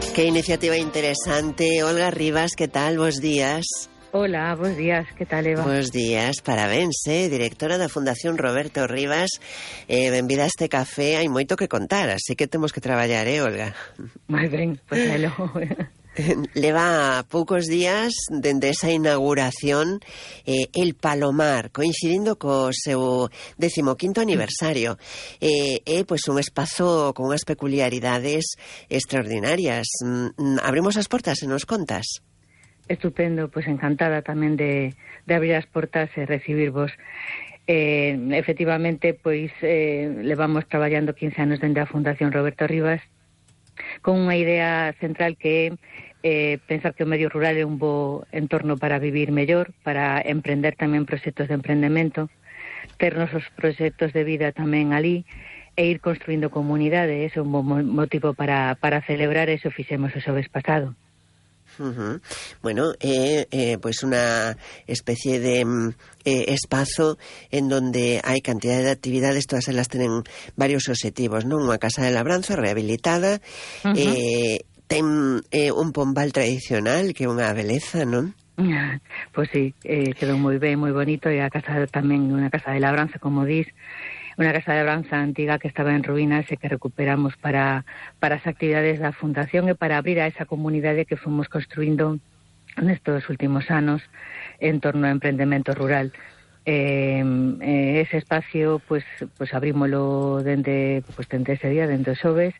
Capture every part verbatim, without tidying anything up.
Qué iniciativa interesante. Olga Rivas, ¿qué tal? Bos días. Hola, bos días, que tal, Eva? Bos días, parabéns, eh? Directora da Fundación Roberto Rivas. Eh, benvida a este café, hai moito que contar, así que temos que traballar, eh, Olga? Moi ben, pois pues, elo. Leva poucos días dende esa inauguración eh, El Palomar, coincidindo co seu decimoquinto aniversario. É eh, eh, pues un espazo con unhas peculiaridades extraordinarias. Mm, abrimos as portas e nos contas. Estupendo, pois pues encantada tamén de, de abrir as portas e recibirvos. Eh, efectivamente, pois eh, levamos traballando quince anos dende a Fundación Roberto Rivas con unha idea central que é eh, pensar que o medio rural é un bo entorno para vivir mellor, para emprender tamén proxectos de emprendemento, ter nosos proxectos de vida tamén ali e ir construindo comunidade. Ese é un bo motivo para, para celebrar, eso fixemos o xoves pasado. Uh-huh. Bueno, é eh, eh, pues unha especie de eh, espazo en donde hai cantidad de actividades, todas elas tenen varios obxectivos, non? Unha casa de labranza rehabilitada, uh-huh. eh, ten eh, un pombal tradicional que é unha beleza, non? Pois pues sí, eh, quedou moi ben, moi bonito, e a casa tamén unha casa de labranza, como dis, unha casa de labranza antiga que estaba en ruínas e que recuperamos para, para as actividades da Fundación e para abrir a esa comunidade que fomos construindo nestes últimos anos en torno ao emprendemento rural. Eh, eh, ese espacio, pues, pues abrímolo dende, pues, dende ese día, dende o xoves,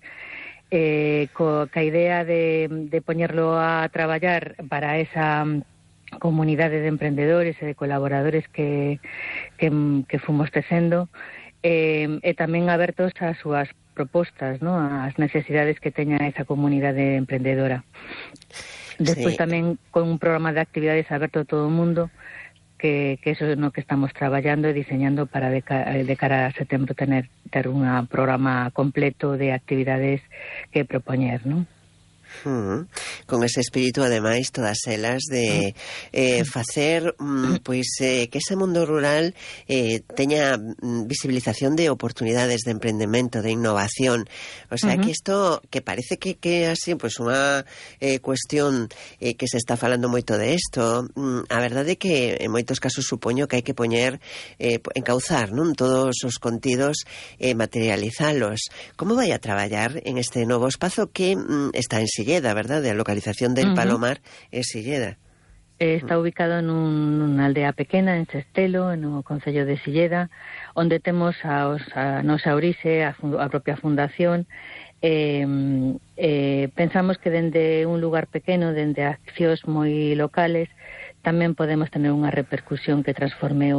eh, co, ca idea de, de poñerlo a traballar para esa comunidade de emprendedores e de colaboradores que, que, que fomos tecendo, Eh, e tamén abertos ás súas propostas, ¿no? As necesidades que teña esa comunidade emprendedora. Despois sí. Tamén con un programa de actividades aberto a todo o mundo, que, que eso é no que estamos traballando e diseñando para de, de cara a setembro tener ter un programa completo de actividades que propoñer, ¿no? Uh-huh. Con ese espírito, ademais, todas elas de eh, facer mm, pois eh, que ese mundo rural eh, teña mm, visibilización de oportunidades de emprendemento, de innovación. O sea, uh-huh. que isto, que parece que que así, pois unha eh, cuestión eh, que se está falando moito de isto, mm, a verdade é que en moitos casos supoño que hai que poñer eh, encauzar, non? Todos os contidos e eh, materializalos. Como vai a traballar en este novo espazo que mm, está en Silleda, verdade? A localización del uh-huh. Palomar é Silleda. Está ubicado nun, nunha aldea pequena, en Sestelo, no concello de Silleda, onde temos a, os, a nosa orixe, a, a propia fundación. Eh, eh, pensamos que dende un lugar pequeno, dende accións moi locales, tamén podemos tener unha repercusión que transforme